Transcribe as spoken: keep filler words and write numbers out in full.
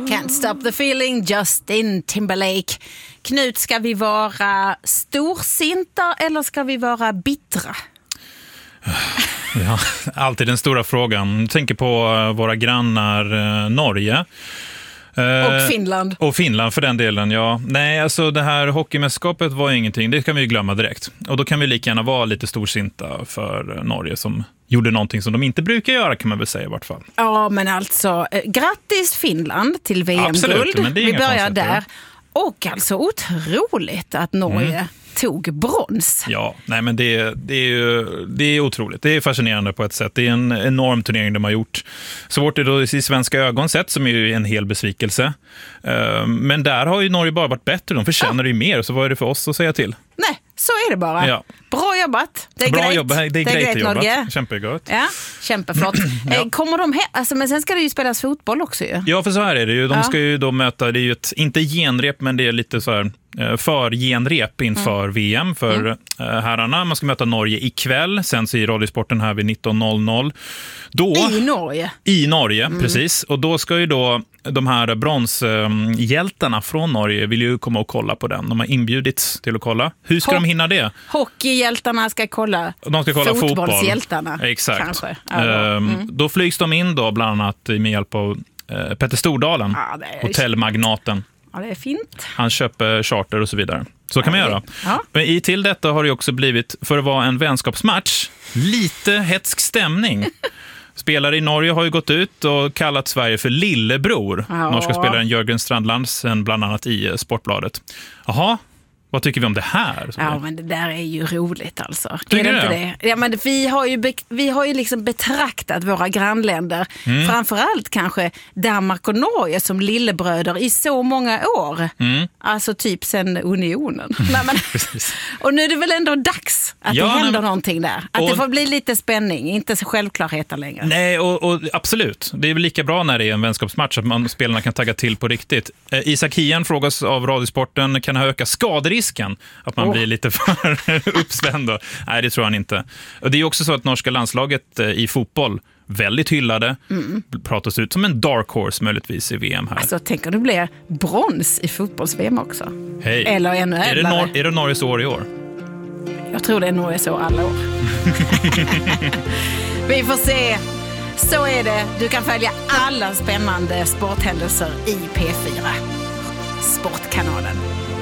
Can't stop the feeling, Justin Timberlake. Knut, ska vi vara storsinta eller ska vi vara bittra? Ja, alltid den stora frågan. Jag tänker på våra grannar eh, Norge. Och Finland. Och Finland för den delen, ja. Nej, alltså det här hockeymästerskapet var ingenting. Det kan vi ju glömma direkt. Och då kan vi lika gärna vara lite storsinta för Norge som gjorde någonting som de inte brukar göra, kan man väl säga i vart fall. Ja, men alltså, eh, grattis Finland till V M-guld. Absolut, men det är vi inga börjar konstigheter. där. Och alltså otroligt att Norge mm. tog brons. Ja, nej men det, det, är ju, det är otroligt. Det är fascinerande på ett sätt. Det är en enorm turnering de har gjort. Så vart det då i svenska ögon sett, som är ju en hel besvikelse. Men där har ju Norge bara varit bättre. De förtjänar ju mer, så vad är det för oss att säga till? Nej, så är det bara. Ja. Bra jobbat. Det är Bra grejt. jobbat. Det är det är grejt grejt, jobbat. Norge. Kämpegott. Ja, kämpeflott. Ja. Kommer de he- alltså, men sen ska det ju spelas fotboll också ju. Ja, för så här är det ju. De Ja. ska ju då möta, det är ju ett, inte genrep, men det är lite så här för genrep inför mm. V M för mm. herrarna. Man ska möta Norge ikväll, sen så i Radiosporten här vid nitton noll noll. Då, I Norge. I Norge, mm. precis. Och då ska ju då de här bronshjältarna från Norge vill ju komma och kolla på den. De har inbjudits till att kolla. Hur ska Ho- de hinna det? Hockeyhjältarna ska kolla. De ska kolla fotbollshjältarna. Fotboll. Exakt. Kanske. Mm. Mm. Då flygs de in då bland annat med hjälp av eh, Petter Stordalen, ja, är... hotellmagnaten. Ja, det är fint. Han köper charter och så vidare. Så kan ja, man göra. Ja. Men i till detta har det också blivit, för att vara en vänskapsmatch, lite hetsk stämning. Spelare i Norge har ju gått ut och kallat Sverige för lillebror. Ja. Norska spelaren Jörgen Strandlandsen bland annat i Sportbladet. Jaha, vad tycker vi om det här? Ja, men det där är ju roligt alltså. Tycker är det inte det? det? Ja, men vi har ju, be- vi har ju liksom betraktat våra grannländer, mm. framförallt kanske Danmark och Norge som lillebröder i så många år. Mm. Alltså typ sen unionen. Nej, men, och nu är det väl ändå dags att ja, det händer nej, någonting där. Att och, det får bli lite spänning, inte så självklarheter längre. Nej, och, och absolut. Det är väl lika bra när det är en vänskapsmatch att man, spelarna kan tagga till på riktigt. Eh, Isak Hien frågas av Radiosporten, kan det öka skaderisken? Att man oh. blir lite för uppspänd då. Nej, det tror han inte. Och det är också så att norska landslaget i fotboll väldigt hyllade. Mm. Pratas ut som en dark horse möjligtvis i V M här. Alltså, tänk om det blir brons i fotbolls-V M också. Hej. Eller ännu är det, Nor- är det Norges år i år? Jag tror det är Norges år alla år. Vi får se. Så är det. Du kan följa alla spännande sporthändelser i P fyra. Sportkanalen.